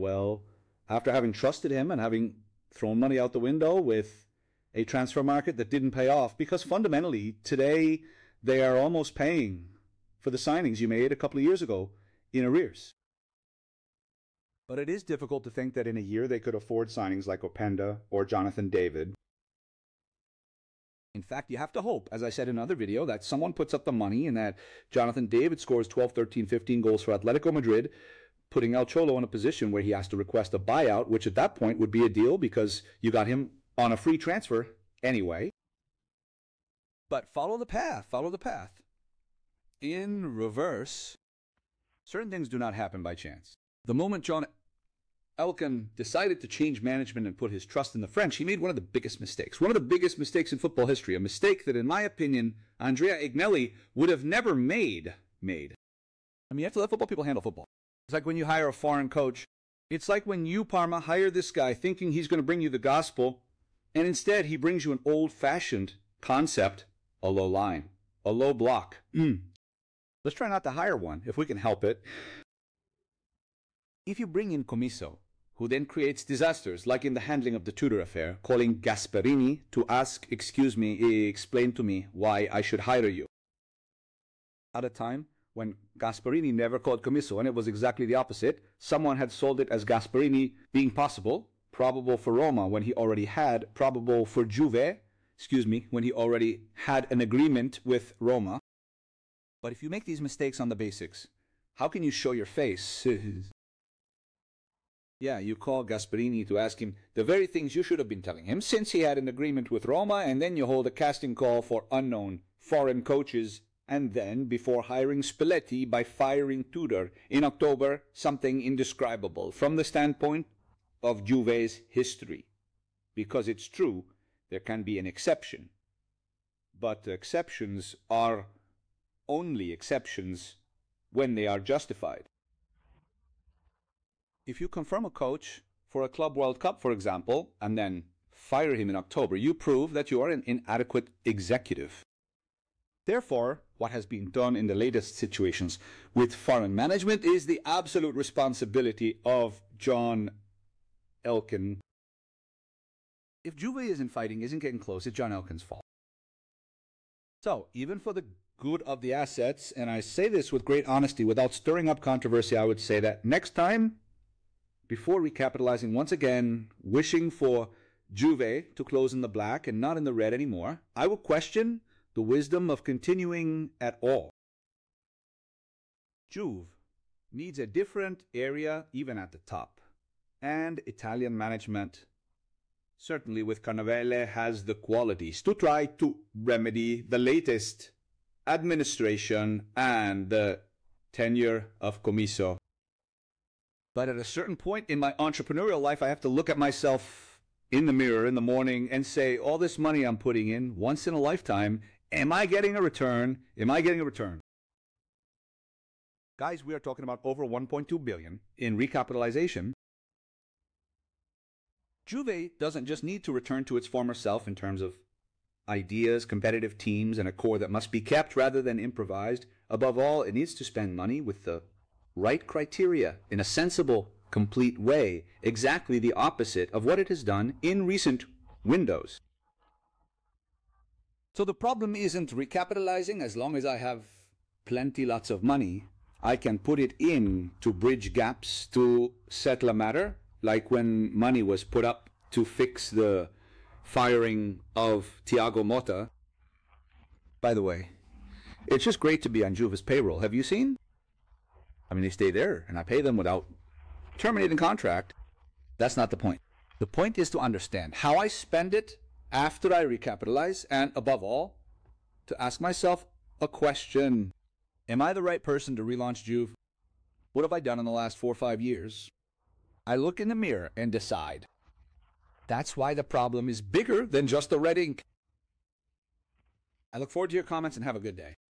Well, after having trusted him and having thrown money out the window with a transfer market that didn't pay off, because fundamentally today they are almost paying for the signings you made a couple of years ago in arrears. But it is difficult to think that in a year they could afford signings like Openda or Jonathan David. In fact, you have to hope, as I said in another video, that someone puts up the money and that Jonathan David scores 12, 13, 15 goals for Atletico Madrid, putting El Cholo in a position where he has to request a buyout, which at that point would be a deal because you got him on a free transfer anyway. But follow the path, follow the path. In reverse, certain things do not happen by chance. The moment John Elkann decided to change management and put his trust in the French, he made one of the biggest mistakes. One of the biggest mistakes in football history. A mistake that, in my opinion, Andrea Agnelli would have never made. I mean, you have to let football people handle football. It's like when you hire a foreign coach. It's like when you, Parma, hire this guy thinking he's going to bring you the gospel, and instead he brings you an old-fashioned concept, a low line, a low block. Let's try not to hire one, if we can help it. If you bring in Commisso, who then creates disasters, like in the handling of the Tudor affair, calling Gasperini to ask, excuse me, explain to me why I should hire you. At a time when Gasperini never called Commisso, and it was exactly the opposite. Someone had sold it as Gasperini being possible, probable for Roma when he already had, probable for Juve, when he already had an agreement with Roma. But if you make these mistakes on the basics, how can you show your face? Yeah, you call Gasperini to ask him the very things you should have been telling him since he had an agreement with Roma, and then you hold a casting call for unknown foreign coaches, and then, before hiring Spalletti, by firing Tudor in October, something indescribable from the standpoint of Juve's history. Because it's true, there can be an exception. But exceptions are only exceptions when they are justified. If you confirm a coach for a Club World Cup, for example, and then fire him in October, you prove that you are an inadequate executive. Therefore, what has been done in the latest situations with foreign management is the absolute responsibility of John Elkann. If Juve isn't fighting, isn't getting close, it's John Elkann's fault. So, even for the good of the assets, and I say this with great honesty without stirring up controversy, I would say that next time, before recapitalizing once again, wishing for Juve to close in the black and not in the red anymore, I will question the wisdom of continuing at all. Juve needs a different area even at the top. And Italian management, certainly with Carnevale, has the qualities to try to remedy the latest administration and the tenure of Commisso. But at a certain point in my entrepreneurial life, I have to look at myself in the mirror in the morning and say, all this money I'm putting in, once in a lifetime, am I getting a return? Am I getting a return? Guys, we are talking about over 1.2 billion in recapitalization. Juve doesn't just need to return to its former self in terms of ideas, competitive teams, and a core that must be kept rather than improvised. Above all, it needs to spend money with the right criteria in a sensible, complete way, exactly the opposite of what it has done in recent windows. So the problem isn't recapitalizing. As long as I have lots of money, I can put it in to bridge gaps, to settle a matter, like when money was put up to fix the firing of Thiago Motta. By the way, it's just great to be on Juve's payroll. Have you seen? I mean, they stay there, and I pay them without terminating contract. That's not the point. The point is to understand how I spend it after I recapitalize, and above all, to ask myself a question. Am I the right person to relaunch Juve? What have I done in the last 4 or 5 years? I look in the mirror and decide. That's why the problem is bigger than just the red ink. I look forward to your comments and have a good day.